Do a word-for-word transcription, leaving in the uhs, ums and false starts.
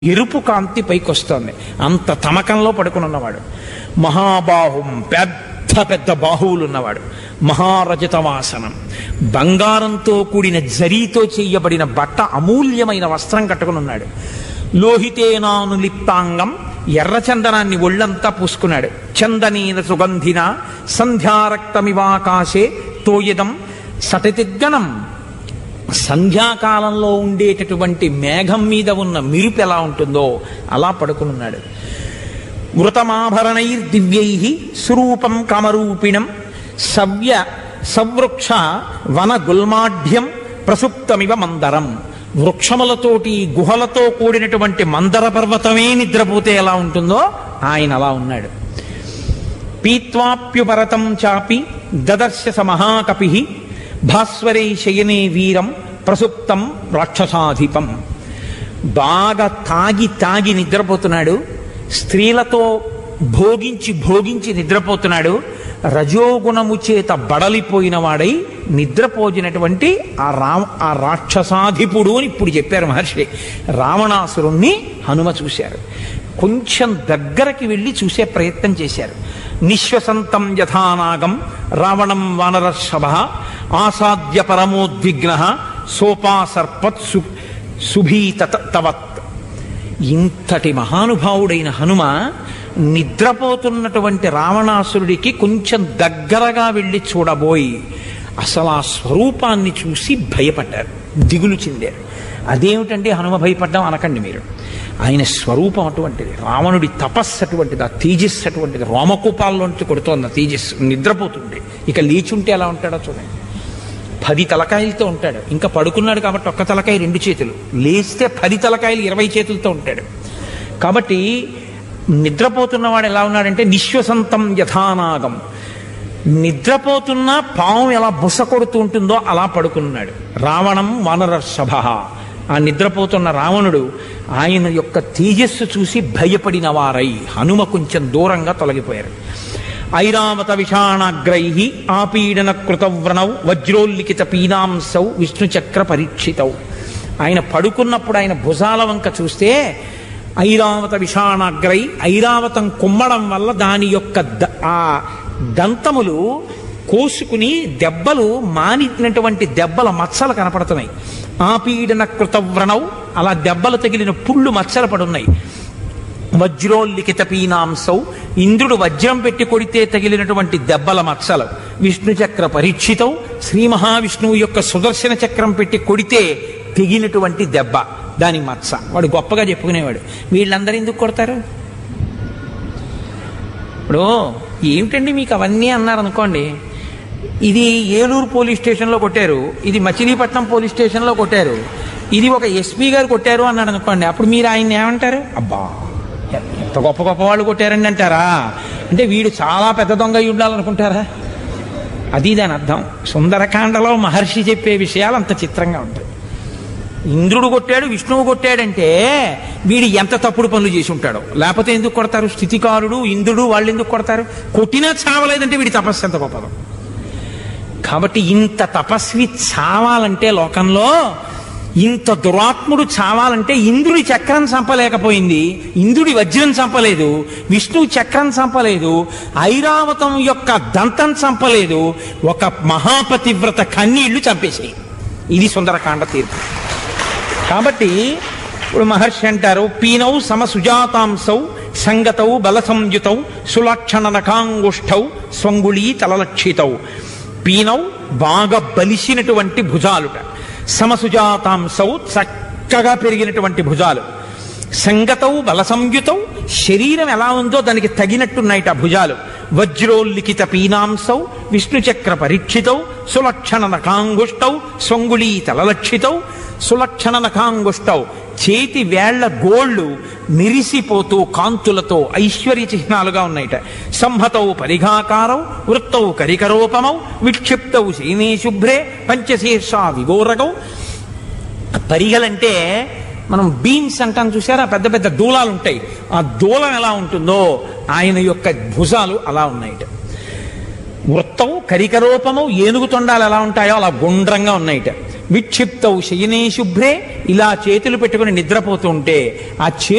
ఎరుపు కాంతి పైకొస్తోంది. అంత తమకంలో పడుకుని ఉన్నవాడు. మహాబాహుం, పెద్ద పెద్ద బాహువులు ఉన్నవాడు. మహారజత వాసనం, బంగారంతో కూడిన జరీతో చేయబడిన బట్ట, అమూల్యమైన వస్త్రం కట్టుకుని ఉన్నాడు. లోహితేనాను లిప్తాంగం, ఎర్రచందనాన్ని ఒళ్ళంతా పూసుకున్నాడు. చందనీన సుగంధిన సంధ్యారక్తమివాకాశే తోయదం సటతిగ్గనం. సంధ్యాకాలంలో ఉండేటటువంటి మేఘం మీద ఉన్న మిరుపు ఎలా ఉంటుందో అలా పడుకునున్నాడు. వృతమాభరణైర్ దివ్యై సురూపం కామరూపిణం సవ్య సవృక్ష వన గుల్మాఢ్యం ప్రసుప్తమివ మందరం. వృక్షములతోటి గుహలతో కూడినటువంటి మందర పర్వతమే నిద్రపోతే ఎలా ఉంటుందో ఆయన అలా ఉన్నాడు. పీత్వాప్యుపరతం చాపి దదర్శ స మహాకపి భాస్వరే శయనే వీరం ప్రసుప్తం రాక్షసాధిపం. బాగా తాగి తాగి నిద్రపోతున్నాడు. స్త్రీలతో భోగించి భోగించి నిద్రపోతున్నాడు. రజోగుణము చేత బడలిపోయిన వాడై నిద్రపోజినటువంటి ఆ రా ఆ రాక్షసాధిపుడు అని ఇప్పుడు చెప్పారు మహర్షి. రావణాసురుణ్ణి హనుమ చూశారు. కొంచెం దగ్గరకి వెళ్ళి చూసే ప్రయత్నం చేశారు. నిశ్వసంతం యథానాగం రావణం వానరర్షభ ఆసాద్య పరమోద్విగ్న సోపాసర్పత్ సు సుభీత తవత్. ఇంతటి మహానుభావుడైన హనుమ నిద్రపోతున్నటువంటి రావణాసురుడికి కొంచెం దగ్గరగా వెళ్ళి చూడబోయి అసలు ఆ స్వరూపాన్ని చూసి భయపడ్డారు, దిగులు చెందారు. అదేమిటంటే హనుమ భయపడ్డాం అనకండి మీరు. ఆయన స్వరూపం అటువంటిది, రావణుడి తపస్సు అటువంటిది, ఆ తేజస్సు అటువంటిది. రోమకూపాల్లోంచి కొడుతోంది ఆ తేజస్సు. నిద్రపోతుండే ఇక లేచుంటే ఎలా ఉంటాడో చూడండి. పది తలకాయలతో ఉంటాడు. ఇంకా పడుకున్నాడు కాబట్టి ఒక్క తలకాయ రెండు చేతులు, లేస్తే పది తలకాయలు ఇరవై చేతులతో ఉంటాడు. కాబట్టి నిద్రపోతున్నవాడు ఎలా ఉన్నాడంటే నిశ్వసంతం యథానాగం. నిద్రపోతున్న పాము ఎలా బుస కొడుతూ ఉంటుందో అలా పడుకున్నాడు. రావణం వానరర్షభ, ఆ నిద్రపోతున్న రావణుడు ఆయన యొక్క తేజస్సు చూసి భయపడిన వారై హనుమ కొంచెం దూరంగా తొలగిపోయారు. ఐరావత విషాణాగ్రై ఆపీడన కృతవ్రణౌ వజ్రోల్లిఖిత పీనాంసౌ విష్ణుచక్ర పరీక్షితౌ. ఆయన పడుకున్నప్పుడు ఆయన భుజాల వంక చూస్తే ఐరావత విషాణాగ్రై, ఐరావతం కుమ్మడం వల్ల దాని యొక్క ఆ దంతములు కోసుకుని దెబ్బలు మానినటువంటి దెబ్బల మచ్చలు కనపడుతున్నాయి. ఆపీడన కృతవ్రణౌ, అలా దెబ్బలు తగిలిన పుళ్ళు మచ్చలు పడున్నాయి. వజ్రోల్లిఖిత పీనాంసౌ, ఇంద్రుడు వజ్రం పెట్టి కొడితే తగిలినటువంటి దెబ్బల మచ్చలు. విష్ణు చక్ర పరీక్షితం, శ్రీ మహావిష్ణువు యొక్క సుదర్శన చక్రం పెట్టి కొడితే తెగినటువంటి దెబ్బ, దాని మచ్చ. వాడు గొప్పగా చెప్పుకునేవాడు. వీళ్ళందరూ ఎందుకు కొడతారు? ఇప్పుడు ఏమిటండి మీకు అవన్నీ అన్నారు అనుకోండి. ఇది ఏలూరు పోలీస్ స్టేషన్లో కొట్టారు, ఇది మచిలీపట్నం పోలీస్ స్టేషన్లో కొట్టారు, ఇది ఒక ఎస్పీ గారు కొట్టారు అన్నాడు అనుకోండి. అప్పుడు మీరు ఆయన్ని ఏమంటారు? అబ్బా ఎంత గొప్ప గొప్ప వాళ్ళు కొట్టారండి అంటారా? అంటే వీడు చాలా పెద్ద దొంగ అయి ఉండాలనుకుంటారా? అది దాని అర్థం. సుందరకాండలో మహర్షి చెప్పే విషయాలు అంత చిత్రంగా ఉంటాయి. ఇంద్రుడు కొట్టాడు, విష్ణువు కొట్టాడంటే వీడు ఎంత తప్పుడు పనులు చేసి ఉంటాడో. లేకపోతే ఎందుకు కొడతారు? స్థితికారుడు ఇంద్రుడు వాళ్ళు ఎందుకు కొడతారు? కొట్టినా చావలేదంటే వీడి తపస్సు ఎంత గొప్పదో. కాబట్టి ఇంత తపస్వి చావాలంటే లోకంలో, ఇంత దురాత్ముడు చావాలంటే ఇంద్రుడి చక్రం చంపలేకపోయింది, ఇంద్రుడి వజ్రం చంపలేదు, విష్ణువు చక్రం చంపలేదు, ఐరావతం యొక్క దంతం చంపలేదు, ఒక మహాపతివ్రత కన్నీళ్లు చంపేసాయి. ఇది సుందరకాండ తీర్పు. కాబట్టి ఇప్పుడు మహర్షి అంటారు, పీనౌ సమసుజాతాంసౌ సంగతౌ బల సంయుతౌ సులక్షణ నఖాంగుష్ఠౌ స్వంగుళీ తలలక్షితౌ. పీనౌ బాగా బలిసినటువంటి భుజాలుట, సమసుజాతాంసౌ చక్కగా పెరిగినటువంటి భుజాలు, సంగతౌ బల సంయుతౌ శరీరం ఎలా ఉందో దానికి తగినట్టున్నాయిట భుజాలు. వజ్రోల్లిఖిత పీనాంసౌ విష్ణుచక్ర పరీక్షితౌ సులక్షణ నఖాంగుష్టౌ స్వంగుళీ తలలక్షితౌ. సులక్షణ నఖాంగుష్టౌ, చేతి వేళ్ల గోళ్లు మెరిసిపోతూ కాంతులతో ఐశ్వర్య చిహ్నాలుగా ఉన్నాయిట. సంహతౌ పరిఘాకారౌ వృత్తౌ కరికరోపమౌ విక్షిప్తౌ శైనే శుభ్రే పంచశీర్ష విగోరగౌ. పరిగలంటే మనం బీన్స్ అంటాం చూసారా, పెద్ద పెద్ద దూలాలు ఉంటాయి. ఆ దూలం ఎలా ఉంటుందో ఆయన యొక్క భుజాలు అలా ఉన్నాయిట. వృత్తం కరికరూపము ఏనుగు తొండాలు ఎలా ఉంటాయో అలా గుండ్రంగా ఉన్నాయిట. విక్షిప్తౌ శయనే శుభ్రే ఇలా చేతులు పెట్టుకుని నిద్రపోతుంటే ఆ చే